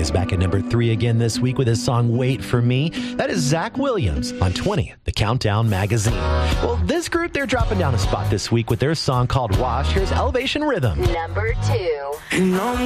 is back at number 3 again this week with his song Wait For Me. That is Zach Williams on 20, the Countdown Magazine. Well, this group, they're dropping down a spot this week with their song called Wash. Here's Elevation Rhythm. Number 2.